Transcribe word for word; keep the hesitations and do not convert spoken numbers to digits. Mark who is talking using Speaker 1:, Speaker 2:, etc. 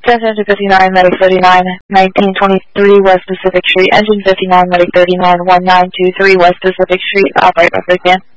Speaker 1: Cessna fifty-nine, Medic thirty-nine, nineteen twenty-three West Pacific Street, Engine fifty-nine, Medic thirty-nine, one nine two three West Pacific Street, operate reference again.